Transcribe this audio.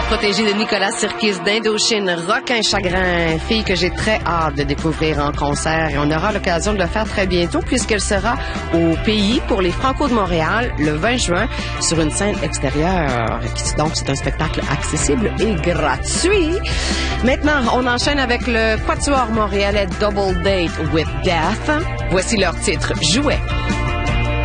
protégée de Nicolas Sirkis d'Indochine, Requin Chagrin, fille que j'ai très hâte de découvrir en concert. Et on aura l'occasion de le faire très bientôt puisqu'elle sera au Pays pour les Franco de Montréal le 20 juin sur une scène extérieure. Donc, c'est un spectacle accessible et gratuit. Maintenant, on enchaîne avec le quatuor montréalais Double Date with Death. Voici leur titre, Jouet.